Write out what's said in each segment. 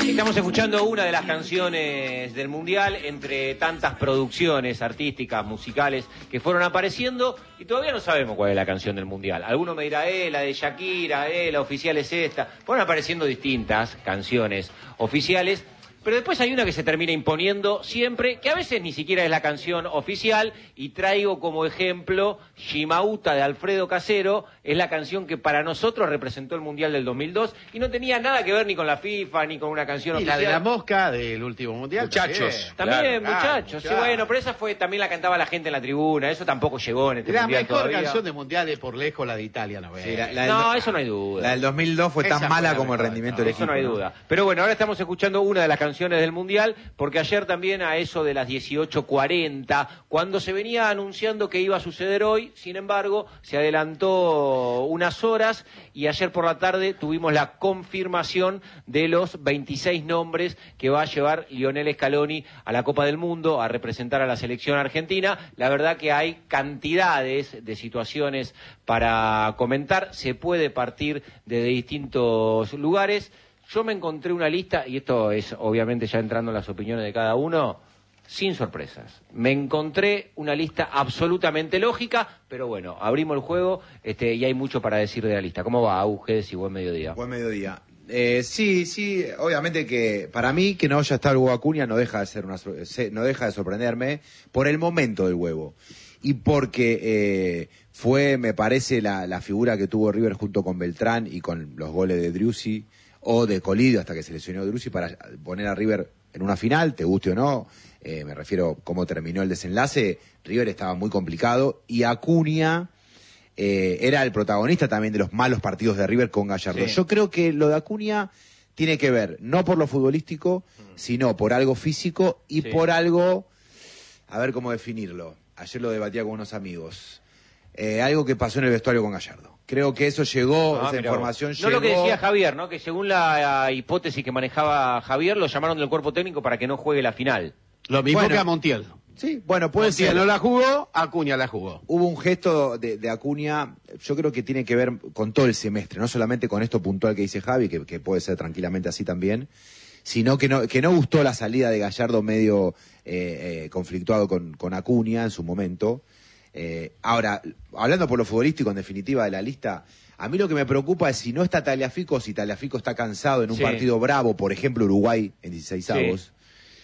Estamos escuchando una de las canciones del Mundial entre tantas producciones artísticas, musicales que fueron apareciendo y todavía no sabemos cuál es la canción del Mundial. Alguno me dirá, la de Shakira, la oficial es esta. Fueron apareciendo distintas canciones oficiales, pero después hay una que se termina imponiendo siempre, que a veces ni siquiera es la canción oficial, y traigo como ejemplo Shimauta de Alfredo Casero. Es la canción que para nosotros representó el Mundial del 2002 y no tenía nada que ver ni con la FIFA ni con una canción oficial. Y la de la mosca del último Mundial. Muchachos. También, muchachos. Sí, bueno, pero esa fue, también la cantaba la gente en la tribuna. Eso tampoco llegó en este Mundial La mejor todavía. canción de Mundial es por lejos la de Italia, ¿no? Sí, No, eso no hay duda. La del 2002 fue tan mala como el rendimiento del equipo. Eso no hay duda. Pero bueno, ahora estamos escuchando una de las canciones del Mundial, porque ayer también a eso de las 18:40, cuando se venía anunciando que iba a suceder hoy, sin embargo, se adelantó unas horas y ayer por la tarde tuvimos la confirmación de los 26 nombres que va a llevar Lionel Scaloni a la Copa del Mundo, a representar a la selección argentina. La verdad que hay cantidades de situaciones para comentar, se puede partir de distintos lugares. Yo me encontré una lista, y esto es obviamente ya entrando en las opiniones de cada uno, sin sorpresas. Me encontré una lista absolutamente lógica, pero bueno, abrimos el juego y hay mucho para decir de la lista. ¿Cómo va, Auges? Y buen mediodía. Buen mediodía. Sí, obviamente que para mí que no haya estado el huevo Acuña no deja de ser no deja de sorprenderme por el momento del huevo. Y porque fue, me parece, la figura que tuvo River junto con Beltrán y con los goles de Driussi o de Colidio hasta que se lesionó Driussi para poner a River en una final, te guste o no. Me refiero cómo terminó el desenlace. River estaba muy complicado y Acuña era el protagonista también de los malos partidos de River con Gallardo. Sí. Yo creo que lo de Acuña tiene que ver no por lo futbolístico, sino por algo físico y por algo, a ver cómo definirlo. Ayer lo debatía con unos amigos. Algo que pasó en el vestuario con Gallardo. Creo que eso llegó, esa información llegó. No lo que decía Javier, ¿no? Que según la hipótesis que manejaba Javier, lo llamaron del cuerpo técnico para que no juegue la final. Lo mismo que a Montiel. Sí, bueno, puede Montiel ser. no la jugó, Acuña la jugó. Hubo un gesto de Acuña, yo creo que tiene que ver con todo el semestre, no solamente con esto puntual que dice Javi, que puede ser tranquilamente así también, sino que no gustó la salida de Gallardo medio conflictuado con Acuña en su momento. Ahora, hablando por lo futbolístico, en definitiva, de la lista, a mí lo que me preocupa es si no está Tagliafico, si Tagliafico está cansado en un partido bravo, por ejemplo, Uruguay en 16avos. Sí.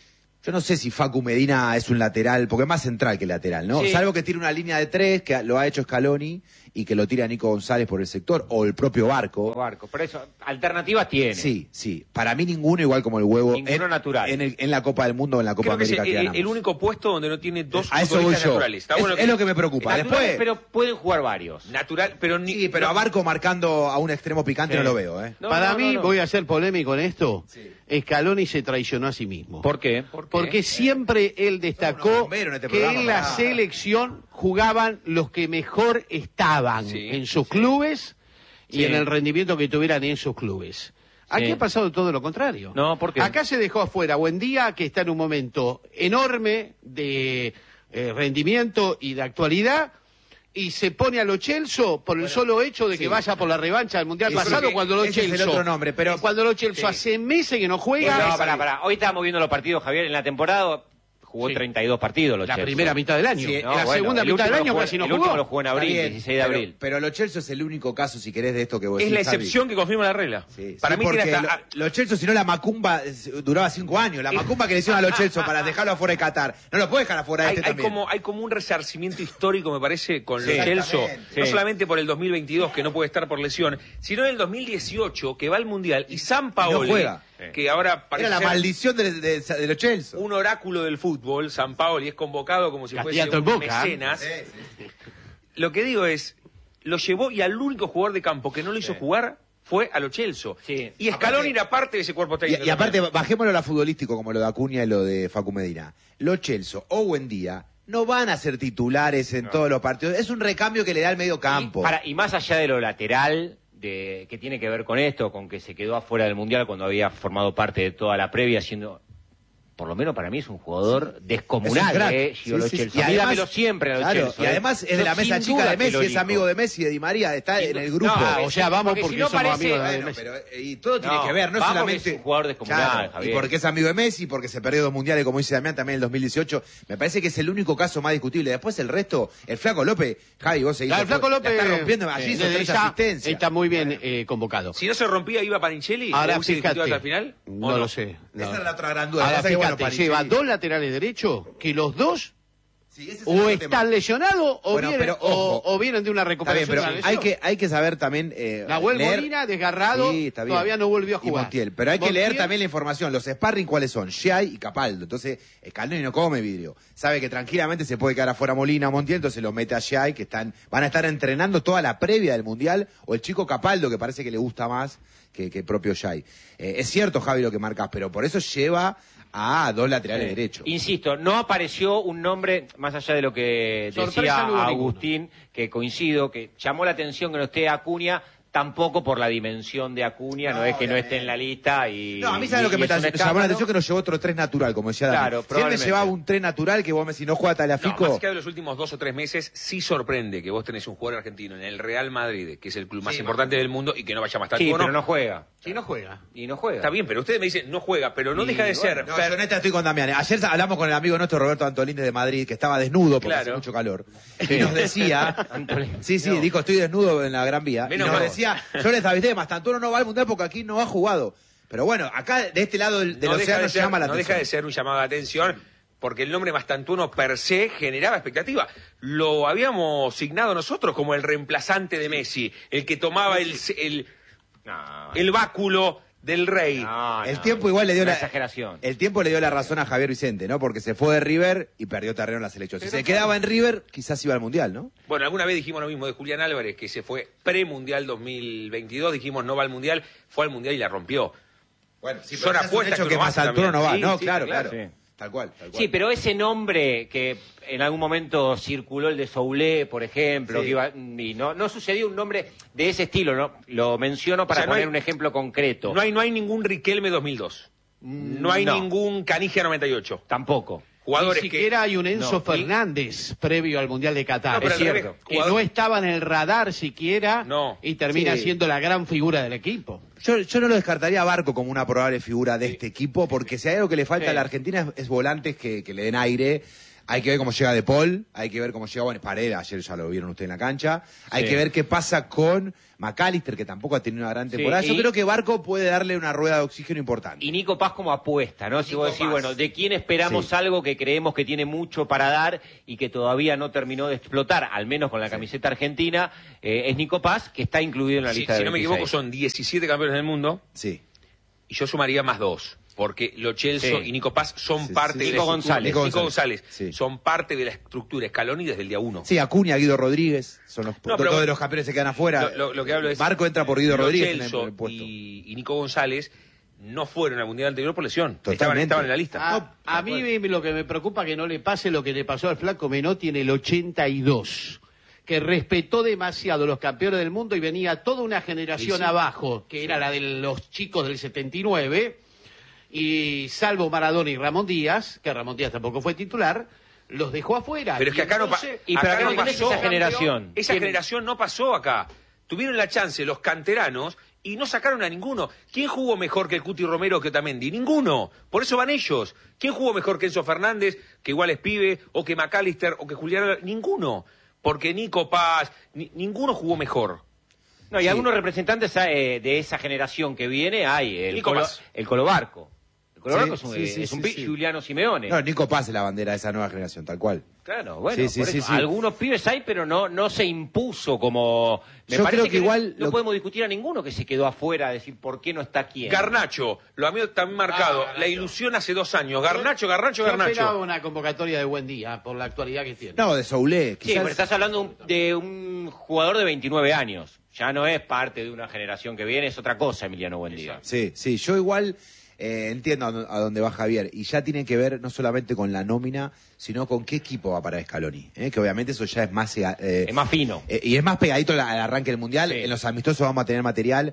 Yo no sé si Facu Medina es un lateral, porque es más central que lateral, ¿no? Sí. Salvo que tire una línea de 3, que lo ha hecho Scaloni, y que lo tira Nico González por el sector, o el propio Barco. Por eso, alternativas tiene. Sí. Para mí ninguno igual como el huevo. Ninguno natural. En la Copa del Mundo o en la Copa América que ganamos. El único puesto donde no tiene dos futbolistas naturales. Está bueno es lo que me preocupa. Después, pero pueden jugar varios. Natural, pero pero a Barco marcando a un extremo picante no lo veo, ¿eh? Para mí, voy a ser polémico en esto, Scaloni se traicionó a sí mismo. ¿Por qué? Porque siempre él destacó que en la selección jugaban los que mejor estaban en sus clubes y en el rendimiento que tuvieran en sus clubes. Aquí ha pasado todo lo contrario. No, ¿por qué? Acá se dejó afuera Buendía, que está en un momento enorme de rendimiento y de actualidad, y se pone a Lo Celso por el solo hecho de que vaya por la revancha del Mundial pasado, cuando Lo Celso... es el otro nombre, pero... Cuando Lo Celso hace meses que no juega... No, pará. Hoy estamos viendo los partidos, Javier, en la temporada... Jugó 32 partidos, Lo Celso. La primera mitad del año. Sí, la segunda mitad del año casi no jugó. El último lo jugó en abril, 16 de abril. Pero Lo Celso es el único caso, si querés, de esto que vos decís, es la excepción que confirma la regla. Para mí tiene hasta... Lo Celso, si no, la Macumba duraba 5 años. La Macumba que le hicieron a Lo Celso para dejarlo afuera de Qatar. No lo puede dejar afuera de también. Hay como un resarcimiento histórico, me parece, con Lo Celso. No solamente por el 2022, que no puede estar por lesión, sino en el 2018, que va al Mundial, y Sampaoli... No juega. Que ahora parece era la maldición de Lo Celso. Un oráculo del fútbol, Sampaoli es convocado como si fuese un mecenas. Lo que digo es, lo llevó y al único jugador de campo que no lo hizo jugar fue a Lo Celso. Y Scaloni era parte de ese cuerpo técnico. Y aparte, bajémoslo a lo futbolístico como lo de Acuña y lo de Facu Medina. Lo Celso o Buendía no van a ser titulares en todos los partidos. Es un recambio que le da al medio campo. Y más allá de lo lateral... que tiene que ver con esto, con que se quedó afuera del Mundial cuando había formado parte de toda la previa, por lo menos para mí es un jugador descomunal, Gio Lo Celso. Y además, siempre a Lo Celso. Y además es de la mesa chica de Messi, es amigo de Messi, de Di María, está en el grupo. O sea, vamos porque si somos amigos de Messi. Y todo tiene que ver, no solamente... Es un jugador descomunal, Javier. Y porque es amigo de Messi, porque se perdió 2 mundiales, como dice Damián, también en el 2018. Me parece que es el único caso más discutible. Después el resto, el Flaco López, Javi, vos seguís. El Flaco López está rompiendo, allí hizo 3 asistencias. Está muy bien convocado. Si no se rompía, ¿iba Panichelli? Ahora fíjate, hasta el final? No lo sé. Esa es la otra gran duda. Ahora fíjate, lleva 2 laterales derechos que los dos o están lesionados o vienen de una recuperación. Bien, pero hay que saber también Nahuel Molina, desgarrado, todavía no volvió a jugar. Montiel, pero hay que leer también la información. Los sparring, ¿cuáles son? Giai y Capaldo. Entonces, Scaloni no come vidrio. Sabe que tranquilamente se puede quedar afuera Molina o Montiel, entonces lo mete a Giai, que van a estar entrenando toda la previa del Mundial, o el chico Capaldo, que parece que le gusta más que el propio Giai. Es cierto, Javi, lo que marcas, pero por eso lleva a 2 laterales derechos. Insisto, no apareció un nombre, más allá de lo que decía Agustín, que coincido, que llamó la atención que no esté Acuña, tampoco por la dimensión de Acuña, no es que no esté en la lista y... No, a mí sabe lo que me llamó la atención, que nos llevó otro 3 natural, como decía Dani. Claro, si él me llevaba un 3 natural, que vos me decís, no juega Tagliafico... No, más que de los últimos 2 o 3 meses, sí sorprende que vos tenés un jugador argentino en el Real Madrid, que es el club más importante del mundo, y que no vaya más tarde. Sí, pero no juega. Y no juega. Y no juega. Está bien, pero ustedes me dicen, no juega, pero no deja de ser... No, yo neta estoy con Damián. Ayer hablamos con el amigo nuestro Roberto Antolín de Madrid, que estaba desnudo porque hace mucho calor. Y nos decía... dijo, estoy desnudo en la Gran Vía. Y nos decía, yo les avisé, Mastantuono no va al Mundial porque aquí no ha jugado. Pero bueno, acá de este lado del océano llama la atención. No deja de ser un llamado de atención, porque el nombre Mastantuono per se generaba expectativa. Lo habíamos signado nosotros como el reemplazante de Messi, el que tomaba el báculo del rey. El tiempo igual le dio la exageración. El tiempo le dio la razón a Javier Vicente, ¿no? Porque se fue de River y perdió terreno en la selección. Si se quedaba en River, quizás iba al Mundial, ¿no? Bueno, alguna vez dijimos lo mismo de Julián Álvarez, que se fue pre-Mundial 2022, dijimos no va al Mundial, fue al Mundial y la rompió. Bueno, sí, son apuestas que Mastantuono no va, sí, ¿no? Sí, claro. Sí. Tal cual. Sí, pero ese nombre que en algún momento circuló, el de Soulé, por ejemplo, que iba, y no sucedió un nombre de ese estilo, ¿no? Lo menciono para poner un ejemplo concreto. No hay ningún Riquelme 2002. No hay ningún Canigia 98. Tampoco. Jugadores Ni siquiera hay un Enzo Fernández previo al Mundial de Qatar. Es cierto. Que no estaba en el radar siquiera y termina siendo la gran figura del equipo. Yo no lo descartaría a Barco como una probable figura de este equipo, porque si hay algo que le falta a la Argentina es volantes que le den aire. Hay que ver cómo llega De Paul, hay que ver cómo llega Paredes, ayer ya lo vieron ustedes en la cancha. Hay que ver qué pasa con McAllister, que tampoco ha tenido una gran temporada. Yo creo que Barco puede darle una rueda de oxígeno importante. Y Nico Paz como apuesta, ¿no? Si vos decís, bueno, ¿de quién esperamos algo que creemos que tiene mucho para dar y que todavía no terminó de explotar, al menos con la camiseta argentina? Es Nico Paz, que está incluido en la lista de Si no me equivoco, son 17 campeones del mundo. Sí. Y yo sumaría más 2. Porque Lo Celso y Nico Paz son parte de Nico González son parte de la estructura Scaloni desde el día 1. Sí, Acuña, Guido Rodríguez, son todos los campeones se quedan afuera. Lo que hablo es Marco entra por Guido Rodríguez Celso en el puesto. y Nico González no fueron al Mundial anterior por lesión. Estaban en la lista. A mí lo que me preocupa es que no le pase lo que le pasó al Flaco Menotti en el 82. Que respetó demasiado los campeones del mundo y venía toda una generación abajo, que era la de los chicos del 79, y salvo Maradona y Ramón Díaz, que Ramón Díaz tampoco fue titular, los dejó afuera. Pero es que acá no pasó esa generación. Esa generación no pasó acá. Tuvieron la chance los canteranos y no sacaron a ninguno. ¿Quién jugó mejor que el Cuti Romero o que Otamendi? Ninguno. Por eso van ellos. ¿Quién jugó mejor que Enzo Fernández, que igual es pibe, o que McAllister, o que Julián? Ninguno. Porque Nico Paz, ninguno jugó mejor. No, y algunos representantes de esa generación que viene hay. El Colo Barco. El Colo Barco es un Giuliano Simeone. No, Nico Paz es la bandera de esa nueva generación, tal cual. Claro, bueno, algunos pibes hay, pero no se impuso como... Yo creo que igual... No podemos discutir a ninguno que se quedó afuera, decir por qué no está quién. Garnacho, lo ha también marcado. La ilusión hace 2 años. Garnacho. Yo esperaba una convocatoria de buen día, por la actualidad que tiene. No, de Soulé. Sí, pero estás hablando de un jugador de 29 años. Ya no es parte de una generación que viene, es otra cosa, Emiliano Buendía. Sí, yo igual... entiendo a dónde va Javier, y ya tiene que ver no solamente con la nómina, sino con qué equipo va para Scaloni, que obviamente eso ya es más es más fino y es más pegadito al arranque del Mundial. En los amistosos vamos a tener material,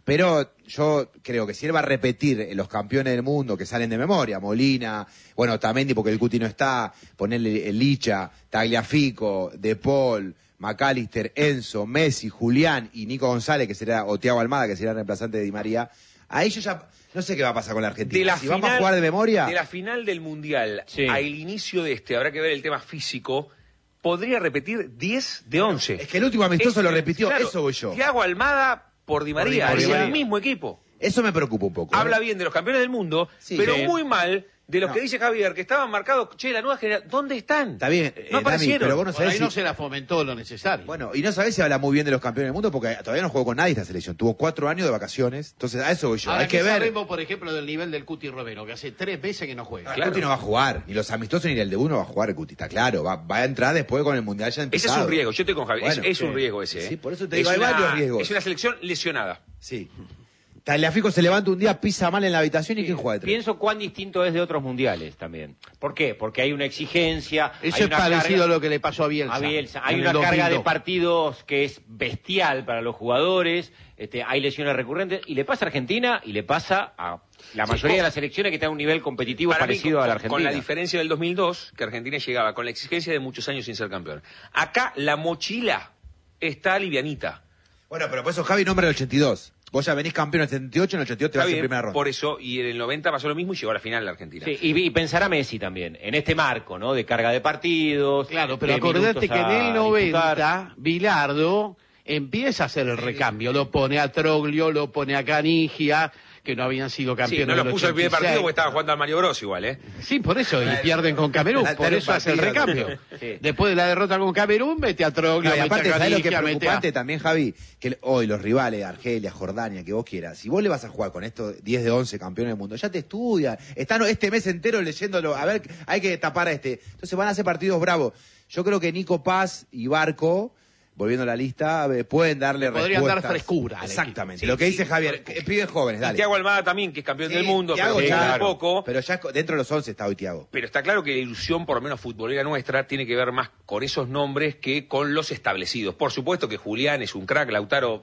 Pero yo creo que si él va a repetir los campeones del mundo que salen de memoria, Molina, bueno, Otamendi porque el Cuti no está, ponerle el Licha, Tagliafico, De Paul, McAllister, Enzo, Messi, Julián y Nico González, que será, o Thiago Almada, que será el reemplazante de Di María, a ellos ya no sé qué va a pasar con la Argentina. Si vamos a jugar de memoria. De la final del Mundial al inicio de habrá que ver el tema físico, podría repetir 10 de 11. Es que el último amistoso lo repitió, claro, eso voy yo. Thiago Almada por Di María, es el mismo equipo. Eso me preocupa un poco. Habla bien de los campeones del mundo, pero muy mal de los que dice Javier, que estaban marcados, la nueva generación, ¿dónde están? Está bien, no aparecieron. Dami, pero vos no sabés ahí no se la fomentó lo necesario. Bueno, y no sabés si habla muy bien de los campeones del mundo porque todavía no jugó con nadie esta selección. Tuvo 4 años de vacaciones, entonces a eso voy yo. Ahora, hay que ver. Sabemos, por ejemplo, del nivel del Cuti Romero, que hace 3 meses que no juega. El Cuti no va a jugar, ni los amistosos ni el debut no va a jugar el Cuti, está claro. Va a entrar después con el Mundial ya empezado. Ese es un riesgo, yo estoy con Javier, bueno, es un riesgo ese. Sí, por eso te digo, hay varios riesgos. Es una selección lesionada. Sí. Tagliafico se levanta un día, pisa mal en la habitación y ¿quién juega de 3? Pienso cuán distinto es de otros mundiales también. ¿Por qué? Porque hay una exigencia. Eso es parecido a lo que le pasó a Bielsa. Hay una carga de partidos que es bestial para los jugadores. Hay lesiones recurrentes. Y le pasa a Argentina y le pasa a la mayoría de las selecciones que están a un nivel competitivo parecido a la Argentina. Con la diferencia del 2002, que Argentina llegaba con la exigencia de muchos años sin ser campeón. Acá la mochila está livianita. Bueno, pero por eso Javi nombra el 82. Vos ya venís campeón en el 78, en el 82 te vas en primera ronda. Por eso, y en el 90 pasó lo mismo y llegó a la final la Argentina. Sí, y pensará Messi también, en este marco, ¿no? De carga de partidos. Claro, pero acordate que en el 90, Bilardo empieza a hacer el recambio. Lo pone a Troglio, lo pone a Canigia, que no habían sido campeones. Sí, no lo puso el primer partido porque estaba jugando al Mario Bros igual, ¿eh? Sí, por eso, y pierden con Camerún, por eso hace el recambio. Sí. Después de la derrota con Camerún, mete a Troglio, y aparte, ¿sabés lo que es preocupante también, Javi? Que hoy los rivales, Argelia, Jordania, que vos quieras, si vos le vas a jugar con estos 10 de 11 campeones del mundo, ya te estudian, están este mes entero leyéndolo, a ver, hay que tapar a este. Entonces van a hacer partidos bravos. Yo creo que Nico Paz y Barco, volviendo a la lista, pueden darle podrían dar frescura. Exactamente. Lo que dice Javier, pibes jóvenes, dale. Y Thiago Almada también, que es campeón del mundo, Thiago, pero poco. Pero ya dentro de los 11 está hoy Thiago. Pero está claro que la ilusión, por lo menos futbolera nuestra, tiene que ver más con esos nombres que con los establecidos. Por supuesto que Julián es un crack, Lautaro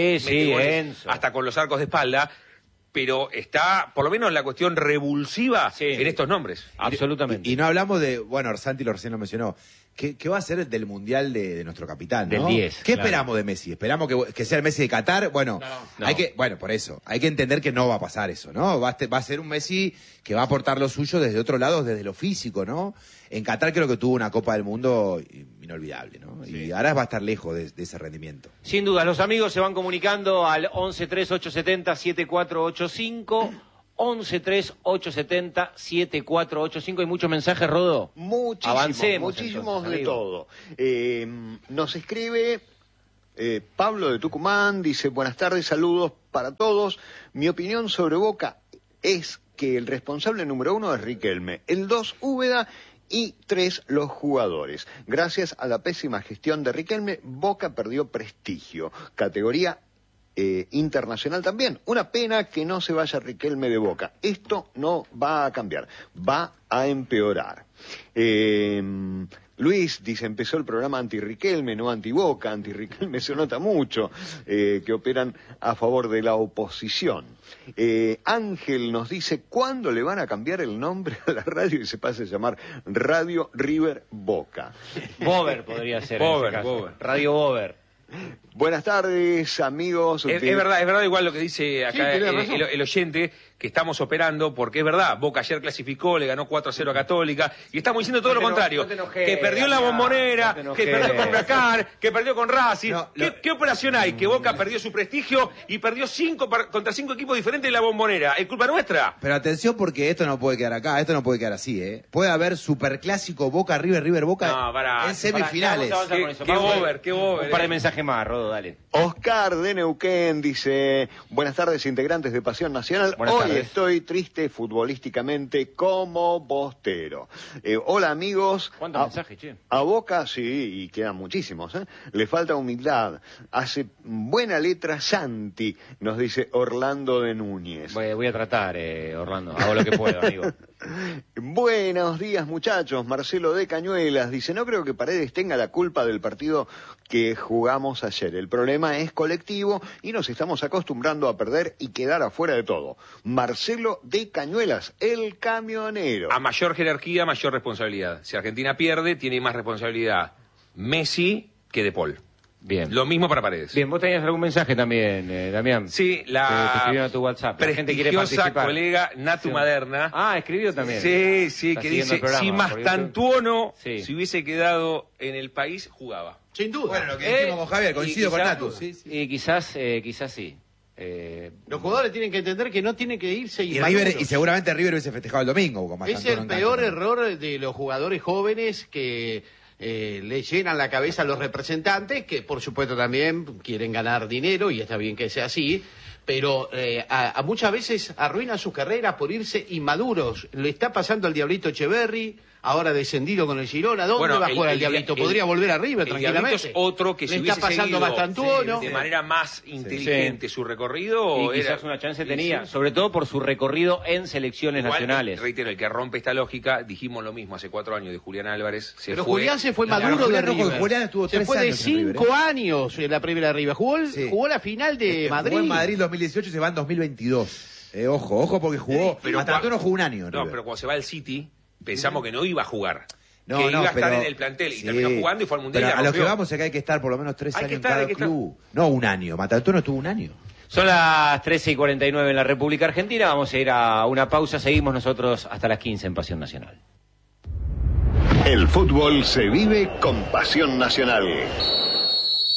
Enzo. hasta con los arcos de espalda, pero está, por lo menos, la cuestión revulsiva en estos nombres. Absolutamente. Y no hablamos de, bueno, Santi recién lo mencionó, ¿qué va a ser del Mundial de nuestro capitán, ¿no? Del 10. ¿Qué esperamos de Messi? ¿Esperamos que sea el Messi de Qatar? Bueno, no. Bueno, por eso, hay que entender que no va a pasar eso, ¿no? Va a ser un Messi que va a aportar lo suyo desde otro lado, desde lo físico, ¿no? En Qatar creo que tuvo una Copa del Mundo inolvidable, ¿no? Sí. Y ahora va a estar lejos de ese rendimiento. Sin duda, los amigos se van comunicando al 11-3870-7485, 11-3870-7485. Hay muchos mensajes, Rodó. Muchísimos. Avancemos. Muchísimos de todo. Nos escribe Pablo de Tucumán, dice, buenas tardes, saludos para todos. Mi opinión sobre Boca es que el responsable número 1 es Riquelme, el 2 Úbeda y 3 los jugadores. Gracias a la pésima gestión de Riquelme, Boca perdió prestigio, categoría internacional también. Una pena que no se vaya Riquelme de Boca. Esto no va a cambiar, va a empeorar. Luis dice, empezó el programa anti-Riquelme, no anti-Boca. Anti-Riquelme se nota mucho, que operan a favor de la oposición. Ángel nos dice, ¿cuándo le van a cambiar el nombre a la radio y se pase a llamar Radio River Boca? Bober podría ser. Bober. Radio Bober. Buenas tardes, amigos. Es verdad igual lo que dice acá el oyente, que estamos operando, porque es verdad, Boca ayer clasificó, le ganó 4-0 a Católica, y estamos diciendo todo lo contrario, que perdió en la Bombonera, que perdió con Huracán, que perdió con Racing. ¿Qué operación hay? Que Boca perdió su prestigio y perdió contra 5 equipos diferentes de la Bombonera. ¿Es culpa nuestra? Pero atención, porque esto no puede quedar acá, esto no puede quedar así, ¿eh? Puede haber superclásico Boca, River Boca en semifinales. Qué bober. Un par de mensajes más, Rodo, dale. Oscar de Neuquén dice, buenas tardes, integrantes de Pasión Nacional. Hoy estoy triste futbolísticamente como Bostero. Hola, amigos. ¿Cuántos mensajes, che? A Boca, sí, y quedan muchísimos, ¿eh? Le falta humildad. Hace buena letra Santi, nos dice Orlando de Núñez. Voy a tratar, Orlando. Hago lo que puedo, amigo. Buenos días, muchachos. Marcelo de Cañuelas dice, no creo que Paredes tenga la culpa del partido que jugamos ayer. El problema es colectivo y nos estamos acostumbrando a perder y quedar afuera de todo. Marcelo de Cañuelas, el camionero. A mayor jerarquía, mayor responsabilidad. Si Argentina pierde, tiene más responsabilidad Messi que De Paul. Bien. Lo mismo para Paredes. Bien, vos tenías algún mensaje también, Damián. Sí, te escribieron a tu WhatsApp. La gente quiere participar. Colega Natu Maderna. Ah, escribió también. Sí, que dice, si Mastantuono si hubiese quedado en el país, jugaba. Sin duda. Bueno, lo que dijimos con Javier, coincido con Natu. Y quizás sí. Los jugadores tienen que entender que no tienen que irse y seguramente River hubiese festejado el domingo. Es el peor error de los jugadores jóvenes que le llenan la cabeza a los representantes, que por supuesto también quieren ganar dinero, y está bien que sea así, pero a muchas veces arruinan sus carreras por irse inmaduros. Le está pasando al Diablito Echeverri, ahora descendido con el Girona. ¿Dónde va a jugar el Diablito? Podría volver a River tranquilamente. Es otro que le si está pasando Mastantuono de manera más inteligente su recorrido. Y quizás una chance tenía, sobre todo por su recorrido en selecciones nacionales. Reitero, el que rompe esta lógica, dijimos lo mismo hace 4 años de Julián Álvarez. Pero Julián se fue maduro de River. Julián estuvo 3 años. Se fue de 5 años en la primera de River. Jugó la final de Madrid. Jugó en Madrid 2018 y se va en 2022. Ojo, porque jugó. Pero Mastantuono jugó un año. No, pero cuando se va al City, pensamos que no iba a jugar. Que iba a estar en el plantel y terminó jugando y fue al Mundial. Pero a lo que vamos es que hay que estar por lo menos 3 años en cada club. No un año. Matantuono estuvo un año. Son las 13:49 en la República Argentina. Vamos a ir a una pausa. Seguimos nosotros hasta las 15 en Pasión Nacional. El fútbol se vive con Pasión Nacional.